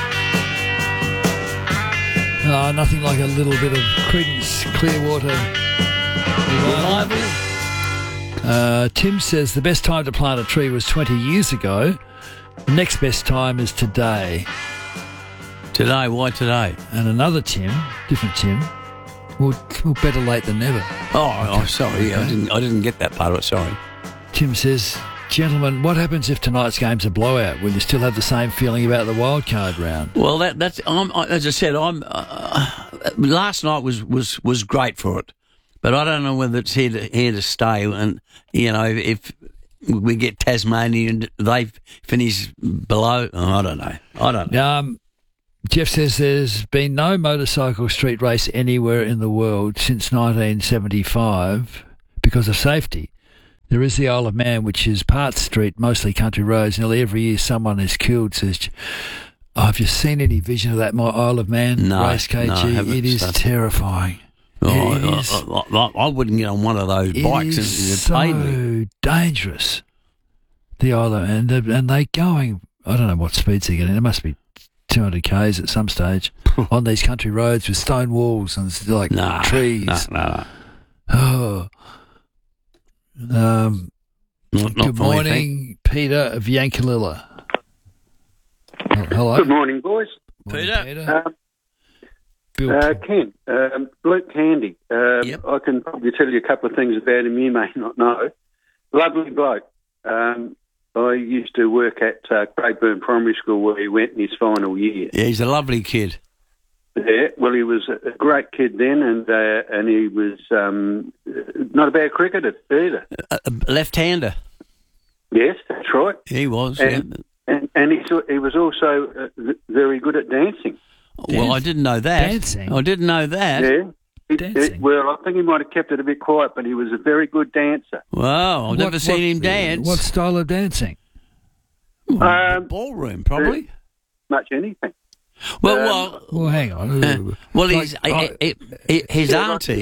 Nothing like a little bit of Creedence Clearwater revival. Tim says the best time to plant a tree was 20 years ago. The next best time is today. Today? Why today? And another Tim, different Tim, well, better late than never. Oh, sorry. I didn't get that part of it. Sorry. Tim says Gentlemen, what happens if tonight's game's a blowout? Will you still have the same feeling about the wildcard round? Well, as I said, last night was great for it, but I don't know whether it's here to stay. And if we get Tasmania and they finish below, I don't know. Jeff says there's been no motorcycle street race anywhere in the world since 1975 because of safety. There is the Isle of Man, which is part street, mostly country roads. Nearly every year someone is killed, says... have you seen any vision of that Isle of Man race, KG? No, it is terrifying. I wouldn't get on one of those bikes. It is so dangerous, the Isle of Man. And they're going... I don't know what speeds they're getting. It must be 200 k's at some stage on these country roads with stone walls and trees. No. Oh... good morning, Peter of Yankalilla. Hello. Good morning, boys. Peter. Ken, Luke Candy. I can probably tell you a couple of things about him you may not know. Lovely bloke. I used to work at Craigburn Primary School where he went in his final year. Yeah, he's a lovely kid. Yeah, well, he was a great kid then, and he was not a bad cricketer either. Left-hander. Yes, that's right. He was, and he was also very good at dancing. Well, I didn't know that. Dancing? I didn't know that. Yeah. Dancing? Well, I think he might have kept it a bit quiet, but he was a very good dancer. Wow, I've never seen him dance. What style of dancing? Ballroom, probably. Much anything. Well, hang on. His auntie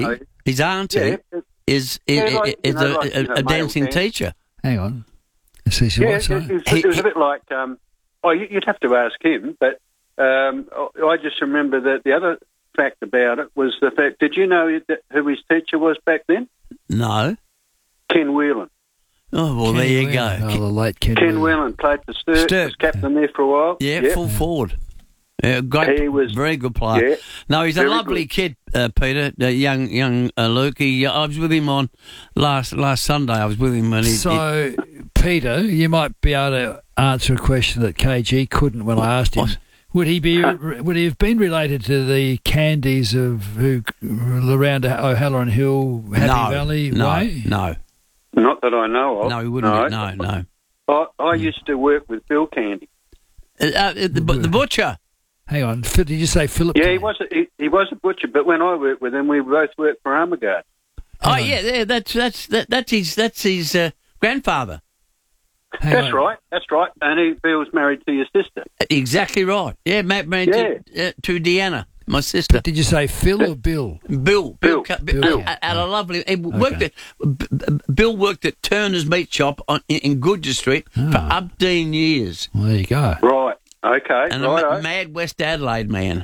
is a dancing teacher. Hang on. It was a bit like. You'd have to ask him, but I just remember that the other fact about it was the fact. Did you know who his teacher was back then? No. Ken Whelan. Oh well, there you go. Oh, the late Ken Whelan played for Sturt. Was captain there for a while. Yeah, full forward. Yeah, great. He was very good player. Yeah, no, he's a lovely kid, Peter. Young Luke. I was with him on last Sunday. I was with him when Peter, you might be able to answer a question that KG couldn't when I asked him. What? Would he have been related to the Candies of who around O'Halloran Hill, Happy Valley way? No. Not that I know of. No, he wouldn't. No. I used to work with Bill Candy. The butcher. Hang on, did you say Philip? Yeah, he was a butcher, but when I worked with him, we both worked for Armaguard. Oh yeah, that's his grandfather. That's right, and Bill's married to your sister. Exactly right. Yeah, married to Deanna, my sister. Did you say Phil or Bill? Bill. At a lovely. Bill worked at Turner's Meat Shop in Goodger Street for 18 years. Well, there you go. Right. Okay. And a mad West Adelaide man.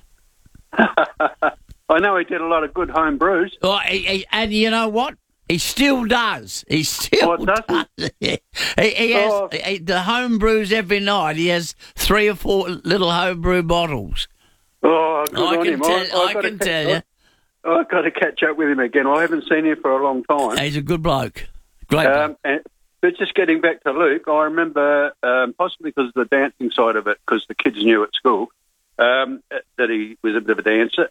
I know he did a lot of good home brews. Oh, and you know what? He still does. He still does. He has the home brews every night. He has 3 or 4 little home brew bottles. Oh, good I on can him. I can tell you. I've got to catch up with him again. I haven't seen him for a long time. He's a good bloke. Great bloke. But just getting back to Luke, I remember, possibly because of the dancing side of it, because the kids knew at school that he was a bit of a dancer.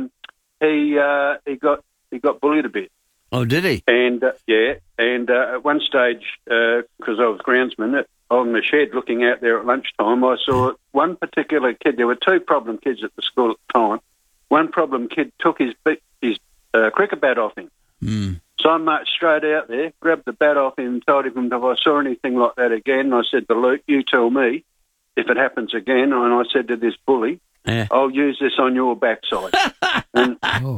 He got bullied a bit. Oh, did he? And at one stage, because I was groundsman on the shed looking out there at lunchtime, I saw one particular kid. There were 2 problem kids at the school at the time. One problem kid took his cricket bat off him. Mm. So I marched straight out there, grabbed the bat off him, and told him if I saw anything like that again, I said to Luke, you tell me if it happens again. And I said to this bully, I'll use this on your backside. and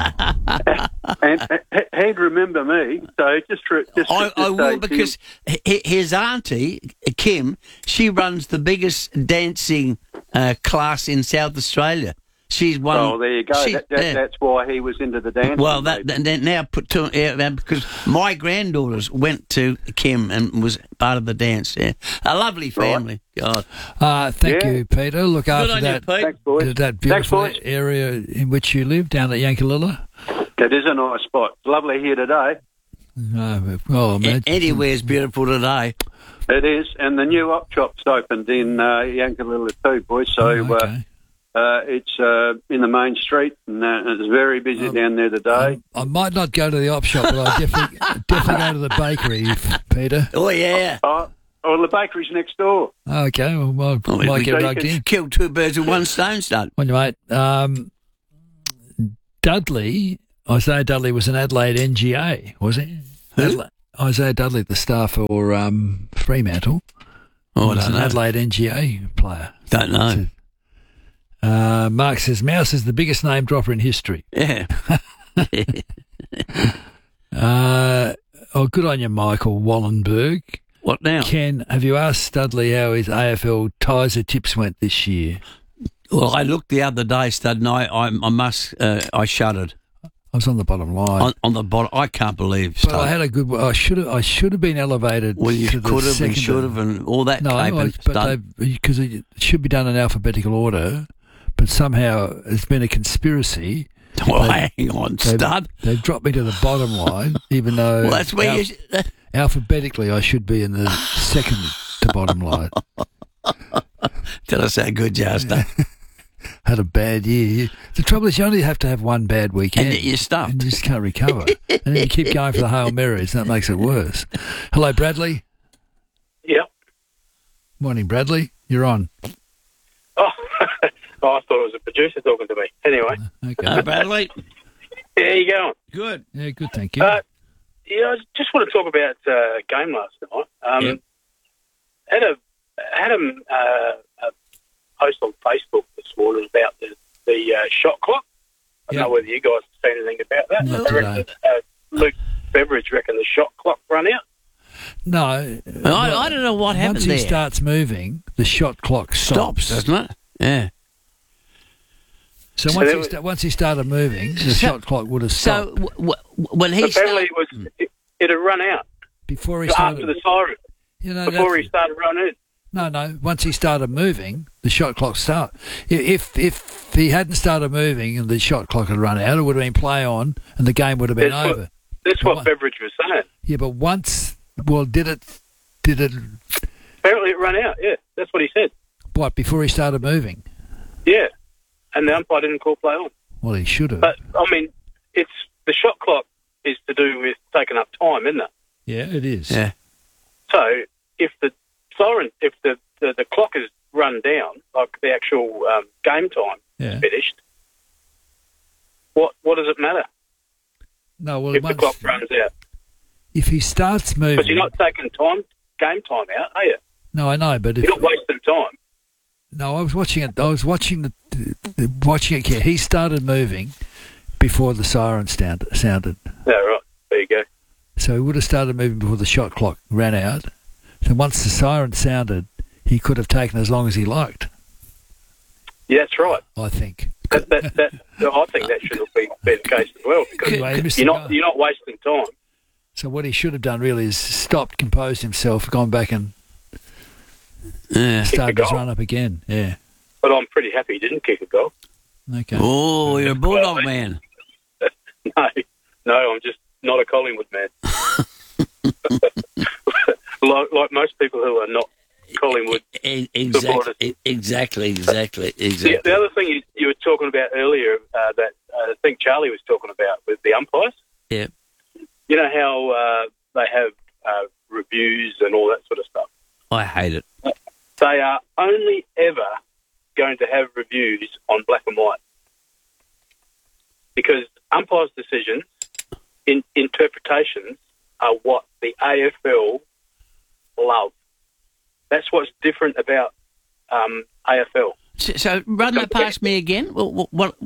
he'd remember me. So I will, because his auntie, Kim, she runs the biggest dancing class in South Australia. She's one. Oh, there you go. That's why he was into the dancing. Well, that now put to because my granddaughters went to Kim and was part of the dance. Yeah, a lovely family. Right. God. Thank you, Peter. Look after that. Thanks, boys. That beautiful area in which you live down at Yankalilla. That is a nice spot. Lovely here today. Well, anywhere's beautiful today. It is, and the new op shop's opened in Yankalilla too, boys. So it's in the main street, and it's very busy down there today. I might not go to the op shop, but I definitely go to the bakery, Peter. Oh, yeah. Well, the bakery's next door. Okay, well, I might get plugged in. Kill two birds with one stone, Stud. Well, mate, Isaiah Dudley was an Adelaide NGA, was he? Isaiah Dudley, the star for Fremantle. Oh, I was don't an know. Adelaide NGA player. Don't know. Mark says, Mouse is the biggest name dropper in history. Yeah. Good on you, Michael Wallenberg. What now? Ken, have you asked Studley how his AFL Tizer tips went this year? Well, I looked the other day, Stud, and I shuddered. I was on the bottom line. On the bottom, I can't believe. Stud. But I had a good. I should have been elevated. Well, you to the could have second and should have, and all that. No, because it should be done in alphabetical order, but somehow it's been a conspiracy. Well, hang on, Stud. They've dropped me to the bottom line, even though. Well, that's where alphabetically, I should be in the second to bottom line. Tell us how good you are, Stud. Had a bad year. The trouble is, you only have to have one bad weekend. And you're stuffed. And you just can't recover. And then you keep going for the Hail Marys, and that makes it worse. Hello, Bradley. Yep. Morning, Bradley. You're on. Oh, I thought it was a producer talking to me. Anyway. Okay. Hello, Bradley. How you going? Good. Yeah, good, thank you. I just want to talk about game last night. Had a post on Facebook this morning about the shot clock. I don't know whether you guys have seen anything about that. Not today. Luke Beveridge reckon the shot clock run out. No. I don't know what happened there. Once he starts moving, the shot clock stops. Doesn't it? Yeah. So once he started moving, the shot clock would have stopped. So when he apparently it had run out before he started after the siren. Before he started running. No. Once he started moving, the shot clock started. If he hadn't started moving and the shot clock had run out, it would have been play on and the game would have been over. That's what Beveridge was saying. Yeah, but did it? Apparently it ran out. Yeah, that's what he said. What, before he started moving? Yeah, and the umpire didn't call play on. Well, he should have. But I mean, it's the shot clock is to do with taking up time, isn't it? Yeah, it is. Yeah. So if the siren, if the clock is run down, like the actual game time is finished, what does it matter? No, well, if the clock runs out, if he starts moving, because you're not taking game time out, are you? No, I know, but you're not wasting time. No, I was watching it. I was watching watching it. He started moving before the siren sounded. Yeah, right. There you go. So he would have started moving before the shot clock ran out. So once the siren sounded, he could have taken as long as he liked. Yeah, that's right. I think. I think that should have been the case as well, because you're not wasting time. So what he should have done really is stopped, composed himself, gone back and started his run up again. Yeah. But I'm pretty happy he didn't kick a goal. Okay. Oh, you're a Bulldog man. No, I'm just not a Collingwood man. like most people who are not Collingwood supporters. Exactly. The other thing you were talking about earlier that I think Charlie was talking about with the umpires. Yeah. You know how they have reviews and all that sort of stuff. I hate it. They are only ever going to have reviews on black and white, because umpires' decisions, interpretations, are what the AFL love. That's what's different about AFL. So run that past me again. What?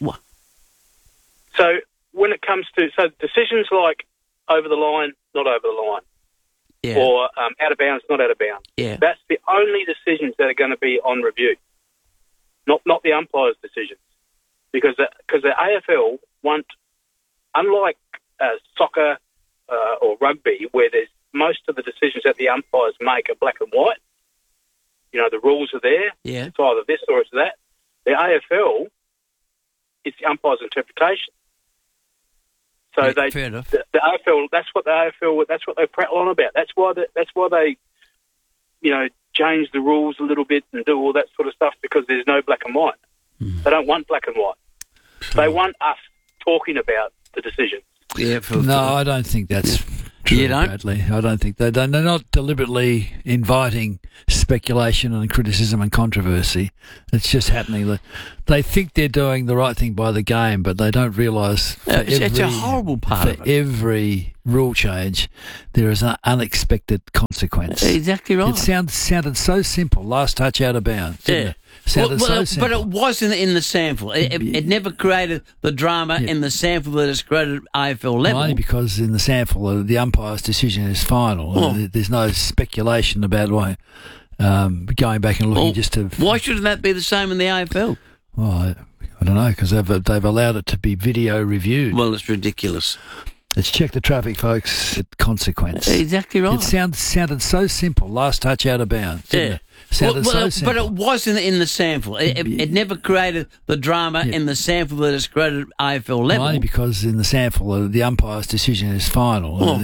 So when it comes to decisions like over the line, not over the line, or out of bounds, not out of bounds. Yeah. That's the only decisions that are going to be on review, not the umpires' decisions, because the AFL want, unlike soccer or rugby, where there's most of the decisions that the umpires make are black and white. You know, the rules are there. Yeah. It's either this or it's that. The AFL, it's the umpire's interpretation. So fair enough. The AFL, that's what they prattle on about. That's why they change the rules a little bit and do all that sort of stuff because there's no black and white. They don't want black and white. They want us talking about the decisions. Yeah, I don't think that's true, You don't? Bradley. I don't think they don't. They're not deliberately inviting speculation and criticism and controversy. It's just happening. They think they're doing the right thing by the game, but they don't realise it's a horrible part of it. Every rule change, there is an unexpected consequence. Exactly right. It sounded so simple. Last touch out of bounds. Didn't it? Sounded so simple. But it wasn't in the sample. It never created the drama in the sample that it's created at AFL level. Only because in the sample, the umpire's decision is final. There's no speculation about going back and looking just to... Why shouldn't that be the same in the AFL? Well, I don't know, because they've allowed it to be video reviewed. Well, it's ridiculous. Let's check the traffic, folks. Consequence. Exactly right. It sounded so simple. Last touch out of bounds. Didn't it? Sounded so simple. But it wasn't in the sample. It never created the drama in the sample that it's created at AFL level. Only because in the sample, the umpire's decision is final.